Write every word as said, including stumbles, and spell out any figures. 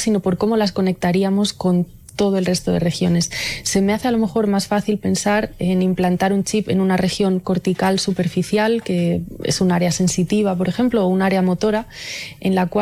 sino por cómo las conectaríamos con todo el resto de regiones. Se me hace a lo mejor más fácil pensar en implantar un chip en una región cortical superficial, que es un área sensitiva, por ejemplo, o un área motora, en la cual